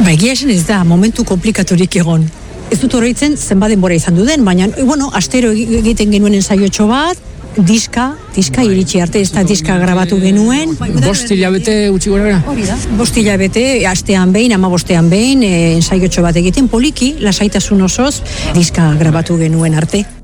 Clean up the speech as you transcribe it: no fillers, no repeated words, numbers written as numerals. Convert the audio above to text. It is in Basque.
Egia esan ez da, momentu komplikaturik egon. Ez dut horreitzen zenbat denbora izan duden, baina, astero egiten genuen ensaiotxo bat, diska iritsi arte, ez da diska grabatu genuen. 5 hilabete utzi gora? Hori da. 5 hilabete, astean behin, 15ean behin, ensaiotxo bat egiten, poliki, lasaitasun osoz, diska grabatu genuen arte.